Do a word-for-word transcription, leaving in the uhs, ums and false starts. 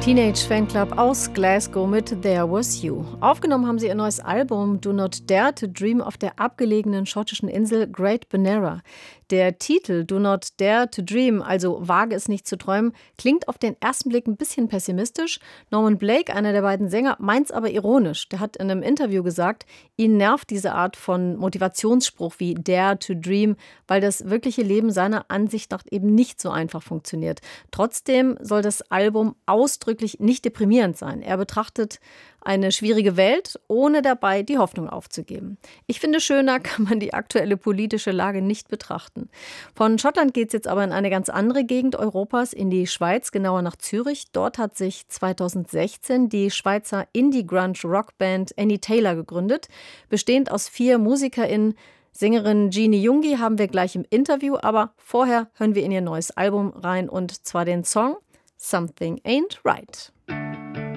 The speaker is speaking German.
Teenage Fanclub aus Glasgow mit There Was You. Aufgenommen haben sie ihr neues Album Do Not Dare to Dream auf der abgelegenen schottischen Insel Great Barrier. Der Titel Do Not Dare to Dream, also wage es nicht zu träumen, klingt auf den ersten Blick ein bisschen pessimistisch. Norman Blake, einer der beiden Sänger, meint's aber ironisch. Der hat in einem Interview gesagt, ihn nervt diese Art von Motivationsspruch wie Dare to Dream, weil das wirkliche Leben seiner Ansicht nach eben nicht so einfach funktioniert. Trotzdem soll das Album ausdrücklich nicht deprimierend sein. Er betrachtet eine schwierige Welt, ohne dabei die Hoffnung aufzugeben. Ich finde, schöner kann man die aktuelle politische Lage nicht betrachten. Von Schottland geht es jetzt aber in eine ganz andere Gegend Europas, in die Schweiz, genauer nach Zürich. Dort hat sich zweitausendsechzehn die Schweizer Indie-Grunge-Rockband Annie Taylor gegründet, bestehend aus vier MusikerInnen. Sängerin Jeannie Jungi haben wir gleich im Interview, aber vorher hören wir in ihr neues Album rein, und zwar den Song Something Ain't Right.